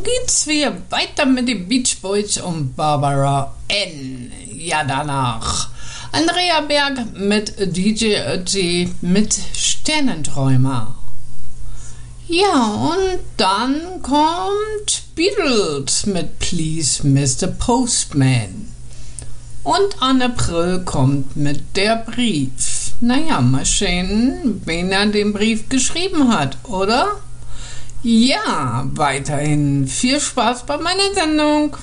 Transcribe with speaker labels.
Speaker 1: geht's wieder weiter mit den Beach Boys und Barbara N. Ja, danach Andrea Berg mit DJ Ötzi mit Sternenträumer. Ja, und dann kommt Beatles mit Please Mr. Postman. Und Anne Prill kommt mit der Brief. Naja, mal sehen, wen er den Brief geschrieben hat, oder? Ja, weiterhin viel Spaß bei meiner Sendung.